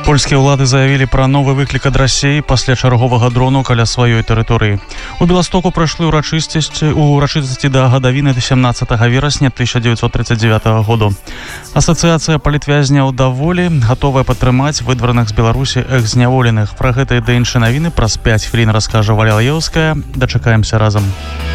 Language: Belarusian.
Польскія ўлады заявілі пра новы выклік ад Расіі пасля чарговага дрону каля сваёй тэрыторыі. У Беластоку прайшлі ўрачыстасці да гадавіны 17 верасня 1939 году. Асацыяцыя палітвязняў даволі гатовая падтрымаць выдвараных з Беларусі экс-зняволеных. Пра гэта і да іншыя навіны праз 5 хвілін раскажа Валя Лаеўская. Дачакаемся разам.